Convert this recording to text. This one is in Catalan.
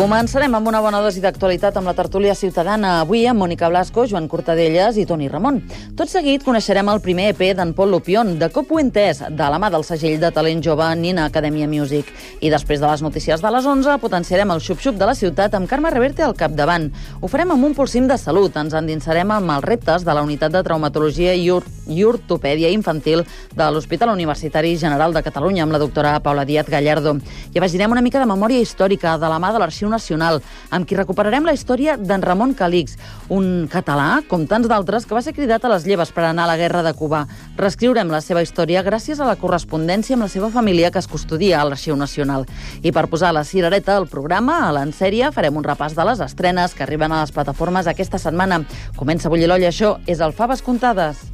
Començarem amb una bona dosi d'actualitat amb la tertúlia ciutadana. Avui amb Mònica Blasco, Joan Cortadellas i Toni Ramon. Tot seguit coneixerem el primer EP d'en Pol Lupion, de Cop ho he entès, de la mà del segell de talent jove Nina Academia Music. I després de les notícies de les 11, potenciarem el xup-xup de la ciutat amb Carme Reverte al capdavant. Ho farem amb un pulsim de salut. Ens endinsarem amb els reptes de la unitat de traumatologia i ortopèdia infantil de l'Hospital Universitari General de Catalunya amb la doctora Paula Díaz Gallardo. I afegirem una mica de memòria històrica de la mà de l'Arxiu Nacional, amb qui recuperarem la història d'en Ramon Calix, un català, com tants d'altres, que va ser cridat a les lleves per anar a la guerra de Cuba. Reescriurem la seva història gràcies a la correspondència amb la seva família que es custodia a l'Arxiu Nacional. I per posar la cirereta al programa, a l'Ensèria, farem un repàs de les estrenes que arriben a les plataformes aquesta setmana. Comença a bullir l'olla, això és el Faves Comptades.